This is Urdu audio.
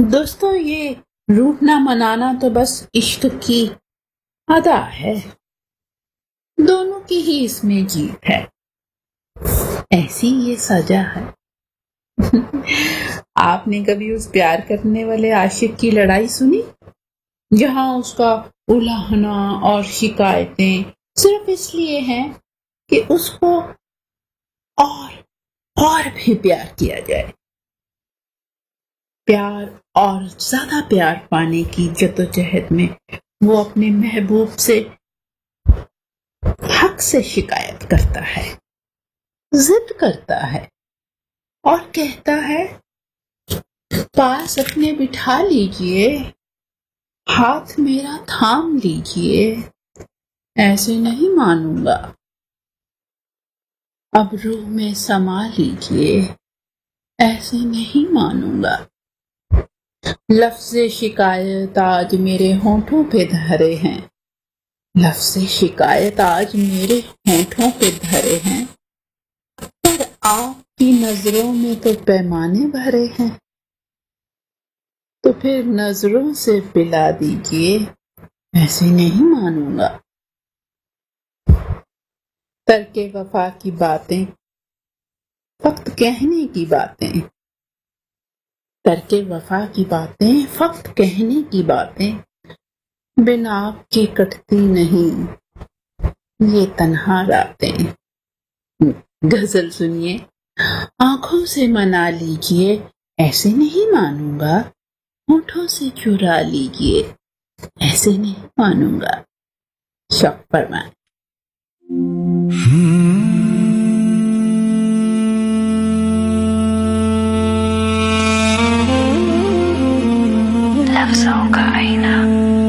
دوستو یہ روٹنا منانا تو بس عشق کی ادا ہے، دونوں کی ہی اس میں جیت ہے، ایسی یہ سزا ہے۔ آپ نے کبھی اس پیار کرنے والے عاشق کی لڑائی سنی جہاں اس کا الہنا اور شکایتیں صرف اس لیے ہیں کہ اس کو اور بھی پیار کیا جائے؟ پیار اور زیادہ پیار پانے کی جدوجہد میں وہ اپنے محبوب سے حق سے شکایت کرتا ہے، ضد کرتا ہے اور کہتا ہے پاس اپنے بٹھا لیجئے، ہاتھ میرا تھام لیجئے، ایسے نہیں مانوں گا، اب روح میں سما لیجئے، ایسے نہیں مانوں گا۔ لفظ شکایت آج میرے ہونٹوں پہ دھرے ہیں، لفظ شکایت آج میرے ہونٹوں پہ دھرے ہیں، پر آپ کی نظروں میں تو پیمانے بھرے ہیں، تو پھر نظروں سے پلا دیجئے، ایسے نہیں مانوں گا۔ ترک وفا کی باتیں فقط کہنے کی باتیں، ترک وفا کی باتیں فقط کہنے کی باتیں، بن آپ کی کٹتی نہیں یہ تنہا راتیں۔ غزل سنیے۔ آنکھوں سے منا لیجئے، ایسے نہیں مانوں گا، ہونٹوں سے چرا لیجئے، ایسے نہیں مانوں گا۔ شوق فرمائیں۔ لفظوں کا آئینہ